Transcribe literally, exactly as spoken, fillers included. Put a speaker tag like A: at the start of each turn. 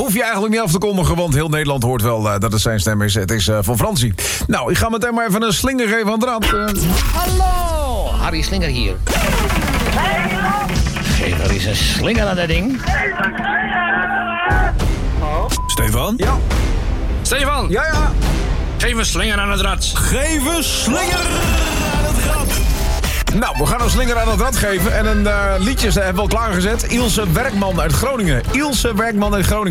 A: hoef je eigenlijk niet af te kondigen, want heel Nederland hoort wel uh, dat het zijn stem is. Het is uh, van Fransie. Nou, ik ga meteen maar even een slinger geven aan de rand. Uh.
B: Hallo, Harry Slinger hier. Geef er eens een slinger aan dat ding.
A: Stefan?
C: Ja.
B: Stefan!
C: Ja, ja.
B: Geef een slinger aan het rad.
A: Geef een slinger aan het rad. Nou, we gaan een slinger aan het rad geven. En een uh, liedje hebben we al klaargezet. Ilse Werkman uit Groningen. Ilse Werkman uit Groningen.